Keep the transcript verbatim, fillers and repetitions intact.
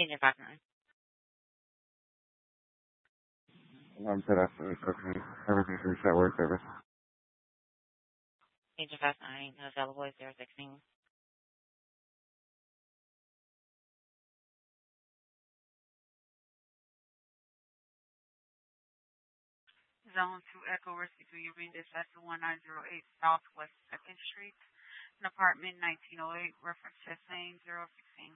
Agent five nine. Um, good afternoon. Okay. Everything's reset work service. Agent five nine, available is zero sixteen. Zone two Echo Rescue to your ring dispatch to one nine zero eight Southwest second Street, an apartment nineteen oh eight, reference test name zero sixteen.